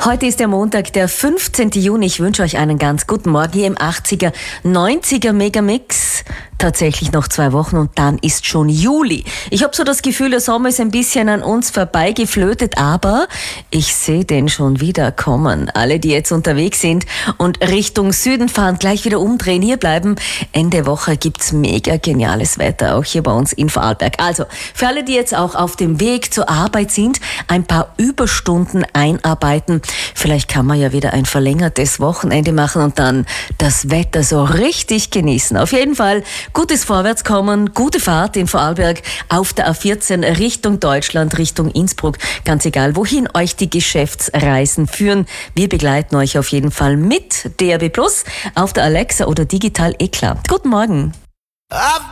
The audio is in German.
Heute ist der Montag, der 15. Juni. Ich wünsche euch einen ganz guten Morgen hier im 80er, 90er Megamix. Tatsächlich noch 2 Wochen und dann ist schon Juli. Ich habe so das Gefühl, der Sommer ist ein bisschen an uns vorbeigeflötet, aber ich sehe den schon wieder kommen. Alle, die jetzt unterwegs sind und Richtung Süden fahren, gleich wieder umdrehen, hier bleiben. Ende Woche gibt's mega geniales Wetter, auch hier bei uns in Vorarlberg. Also, für alle, die jetzt auch auf dem Weg zur Arbeit sind, ein paar Überstunden einarbeiten. Vielleicht kann man ja wieder ein verlängertes Wochenende machen und dann das Wetter so richtig genießen. Auf jeden Fall gutes Vorwärtskommen, gute Fahrt in Vorarlberg auf der A14 Richtung Deutschland, Richtung Innsbruck. Ganz egal, wohin euch die Geschäftsreisen führen. Wir begleiten euch auf jeden Fall mit DAB+ auf der Alexa oder digital Eklat. Guten Morgen.